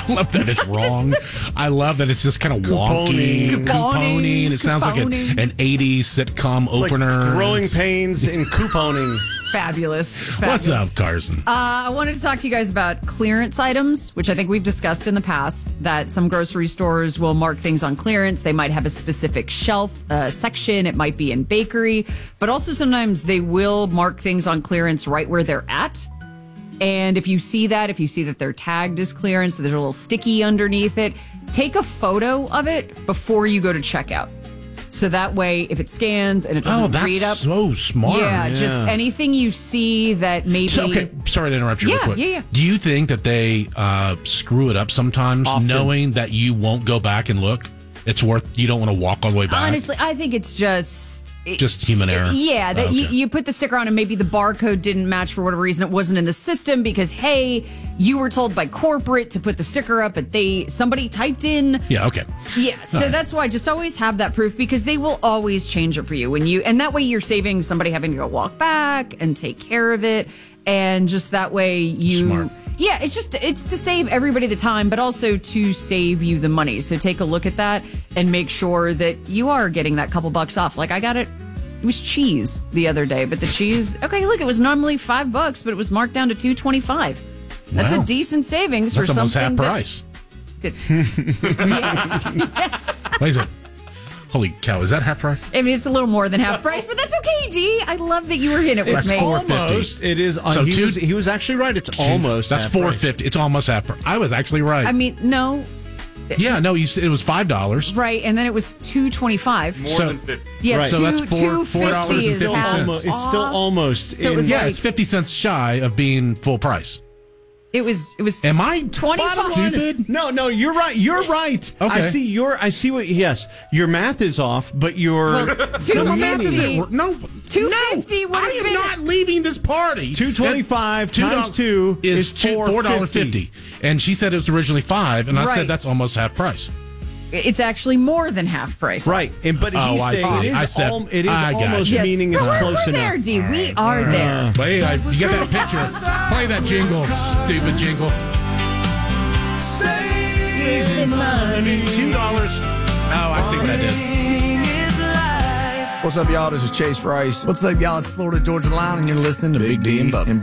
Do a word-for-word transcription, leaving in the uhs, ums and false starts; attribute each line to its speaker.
Speaker 1: I love that it's wrong. I love that it's just kind of wonky.
Speaker 2: Couponing.
Speaker 1: Couponing. It sounds like an,
Speaker 3: Couponing.
Speaker 1: an eighties sitcom
Speaker 2: It's
Speaker 1: opener.
Speaker 2: like growing pains in couponing.
Speaker 3: Fabulous. Fabulous.
Speaker 1: What's up, Carson?
Speaker 3: Uh, I wanted to talk to you guys about clearance items, which I think we've discussed in the past, that some grocery stores will mark things on clearance. They might have a specific shelf uh, section. It might be in bakery. But also sometimes they will mark things on clearance right where they're at. And if you see that, if you see that they're tagged as clearance, that there's a little sticky underneath it, take a photo of it before you go to checkout. So that way, if it scans and it doesn't
Speaker 1: Oh, that's
Speaker 3: read up.
Speaker 1: so smart.
Speaker 3: Yeah, just anything you see that maybe.
Speaker 1: So, okay, sorry to interrupt you
Speaker 3: Yeah,
Speaker 1: real quick.
Speaker 3: yeah, yeah.
Speaker 1: Do you think that they uh, screw it up sometimes,
Speaker 2: Often.
Speaker 1: knowing that you won't go back and look? It's worth, you don't want to walk all the way back?
Speaker 3: Honestly, I think it's just.
Speaker 1: Just human error?
Speaker 3: Yeah, that
Speaker 1: Okay.
Speaker 3: you, you put the sticker on and maybe the barcode didn't match for whatever reason. It wasn't in the system because, hey, you were told by corporate to put the sticker up, but they somebody typed in.
Speaker 1: Yeah, okay.
Speaker 3: Yeah, so
Speaker 1: right.
Speaker 3: that's why just always have that proof because they will always change it for you. When you and that way you're saving somebody having to go walk back and take care of it. And just that way you.
Speaker 1: Smart.
Speaker 3: Yeah, it's just, it's to save everybody the time, but also to save you the money. So take a look at that and make sure that you are getting that couple bucks off. Like I got it, it was cheese the other day, but the cheese, okay, look, it was normally five bucks, but it was marked down to two twenty-five. That's
Speaker 1: Wow.
Speaker 3: a decent savings
Speaker 1: That's
Speaker 3: for
Speaker 1: almost
Speaker 3: something
Speaker 1: half
Speaker 3: that-
Speaker 1: price.
Speaker 3: It's, yes, yes.
Speaker 1: Wait a second. Holy cow, is that half price?
Speaker 3: I mean, it's a little more than half price, but that's okay, D. I love that you were in it with
Speaker 2: It's
Speaker 3: me.
Speaker 1: four fifty.
Speaker 2: almost. It is. Uh,
Speaker 1: So
Speaker 2: he,
Speaker 1: two-
Speaker 2: was, he was actually right. It's almost.
Speaker 1: That's
Speaker 2: half
Speaker 1: four
Speaker 2: price.
Speaker 1: fifty. It's almost half price. I was actually right.
Speaker 3: I mean, no,
Speaker 1: yeah, no, you said it was five dollars.
Speaker 3: right, and then it was two twenty-five.
Speaker 4: More
Speaker 1: So-
Speaker 4: than fifty.
Speaker 3: Yeah,
Speaker 2: Right.
Speaker 3: two,
Speaker 1: So that's four-
Speaker 3: two
Speaker 1: four dollars and
Speaker 3: fifty is
Speaker 1: fifty
Speaker 2: Still
Speaker 3: half
Speaker 1: cents.
Speaker 2: almost, it's still
Speaker 3: off.
Speaker 2: almost.
Speaker 3: So it was
Speaker 2: in,
Speaker 1: Yeah,
Speaker 3: like-
Speaker 1: it's fifty cents shy of being full price.
Speaker 3: It was. It was.
Speaker 1: Am I
Speaker 3: twenty-five.
Speaker 1: stupid?
Speaker 2: No, no, you're right. You're right.
Speaker 1: Okay.
Speaker 2: I see your. I see what. Yes, your math is off, but your
Speaker 3: Well, two
Speaker 1: No, my math
Speaker 3: fifty.
Speaker 1: isn't wor- No,
Speaker 3: two
Speaker 1: no,
Speaker 3: fifty would
Speaker 1: I
Speaker 3: have
Speaker 1: am
Speaker 3: been-
Speaker 1: not leaving this party.
Speaker 2: two twenty five
Speaker 1: Two
Speaker 2: times
Speaker 1: dollars
Speaker 2: two
Speaker 1: is
Speaker 2: is
Speaker 1: two- four dollars fifty, and she said it was originally five, and I
Speaker 3: Right.
Speaker 1: said that's almost half price.
Speaker 3: It's actually more than half price.
Speaker 2: Right, and but
Speaker 1: Oh,
Speaker 2: he's
Speaker 1: I
Speaker 2: saying
Speaker 1: see.
Speaker 2: it
Speaker 1: I
Speaker 2: is.
Speaker 1: said-
Speaker 2: al- it is
Speaker 1: I got
Speaker 2: almost
Speaker 1: you.
Speaker 3: Yes.
Speaker 2: meaning it's
Speaker 3: we're,
Speaker 2: close
Speaker 3: we're
Speaker 2: enough.
Speaker 3: there, D. We are there.
Speaker 1: But hey, I, you get that picture. Play that jingle, stupid jingle. Two dollars. Oh, I see what I did.
Speaker 5: What's up, y'all? This is Chase Rice.
Speaker 6: What's up, y'all? It's Florida Georgia Line, and you're listening to Big D and Bubba.